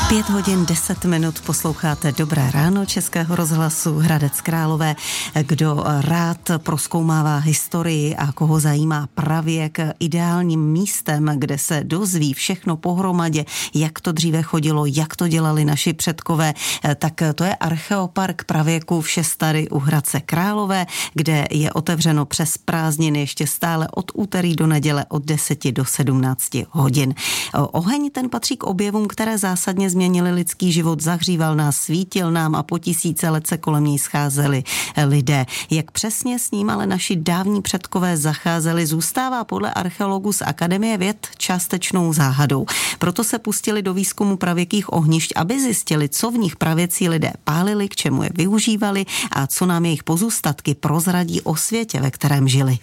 5 hodin 10 minut posloucháte Dobré ráno Českého rozhlasu Hradec Králové. Kdo rád prozkoumává historii a koho zajímá pravěk, ideálním místem, kde se dozví všechno pohromadě, jak to dříve chodilo, jak to dělali naši předkové, tak to je Archeopark pravěku v Šestady u Hradce Králové, kde je otevřeno přes prázdniny ještě stále od úterý do neděle od 10 do 17 hodin. Oheň ten patří k objevům, které zásadně změnili lidský život, zahříval nás, svítil nám a po tisíce let se kolem něj scházeli lidé. Jak přesně s ním ale naši dávní předkové zacházeli, zůstává podle archeologů z Akademie věd částečnou záhadou. Proto se pustili do výzkumu pravěkých ohnišť, aby zjistili, co v nich pravěcí lidé pálili, k čemu je využívali a co nám jejich pozůstatky prozradí o světě, ve kterém žili.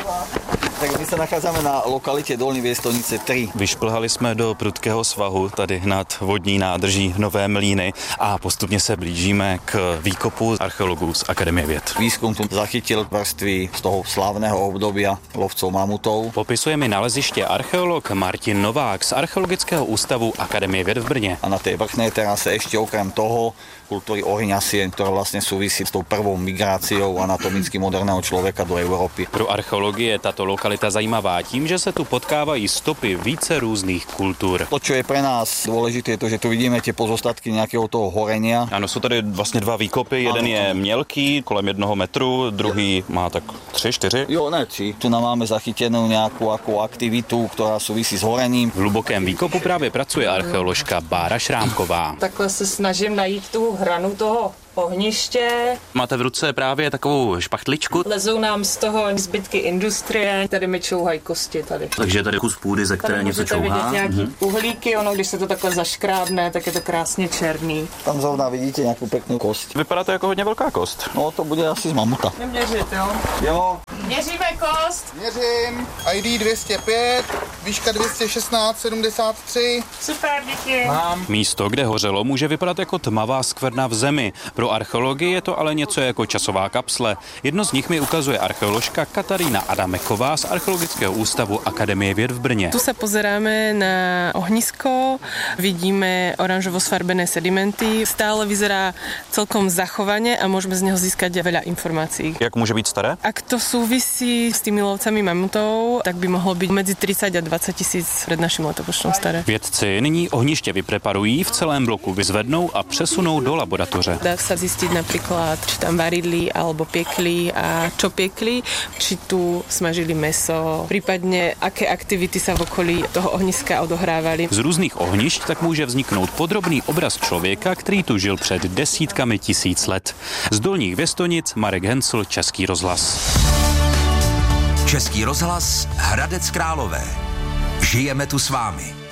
Tak my se nacházíme na lokalitě Dolní Věstonice 3. Vyšplhali jsme do prudkého svahu tady nad vodní nádrží Nové Mlýny a postupně se blížíme k výkopu archeologů z Akademie věd. Výzkum tu zachytil vrstvy z toho slávného obdobia lovcov mamutov. Popisuje mi naleziště archeolog Martin Novák z Archeologického ústavu Akademie věd v Brně. A na tej vrchnej terase ešte okrem toho kultúry ohňasien, ktorá vlastne súvisí s tou prvou migráciou anatomicky moderného človeka do Európy. Pro archeologii je tato lokalita zajímavá tím, že se tu potkávají stopy více různých kultur. To, čo je pre nás dôležité, je to, že tu vidíme tie pozostatky nejakého toho horenia. Ano, jsou tady vlastně dva výkopy, jeden je mělký, kolem 1 metru, druhý má tak 3-4. Jo, ne 3. Tu nám máme zachytenú nejakú aktivitu, ktorá súvisí s horením. V hlubokém výkopu právě pracuje archeoložka Bára Šrámková. Takhle se snažím najít tu hranu toho ohniště. Máte v ruce právě takovou špachtličku. Lezou nám z toho zbytky industrie, tady mi čouhají kosti tady. Takže tady kus půdy, ze které něco čouhá. Tady můžete vidět nějaký uhlíky, ono, když se to takhle zaškrábne, tak je to krásně černý. Tam zrovna vidíte nějakou pěknou kost. Vypadá to jako hodně velká kost. No to bude asi z mamuta. Neměřit, jo? Jo. Měříme kost. Měřím. ID 205, výška 216,73. Super, díky. Mám. Místo, kde hořelo, může vypadat jako tmavá skvrna v zemi. Pro archeologii je to ale něco jako časová kapsle. Jedno z nich mi ukazuje archeoložka Katarína Adameková z Archeologického ústavu Akademie věd v Brně. Tu sa pozeráme na ohnisko, vidíme oranžovo sfarbené sedimenty, stále vyzerá celkom zachovane a môžeme z neho získať veľa informácií. Jak může být staré? Ak to súvisí s tými lovcami mamutov, tak by mohlo byť medzi 30 a 20 tisíc pred naším letopočtom staré. Vědci nyní ohniště vypreparují, v celém bloku vyzvednou a přesunou do laboratoře. Dá sa zistiť napríklad, či tam varili alebo piekli a čo piekli, či tu smažili mäso, prípadne aké aktivity sa v okolí toho ohniska odohrávali. Z různých ohnišť tak může vzniknout podrobný obraz člověka, který tu žil před desítkami tisíc let. Z Dolních Věstonic Marek Hencl, Český rozhlas. Český rozhlas Hradec Králové. Žijeme tu s vámi.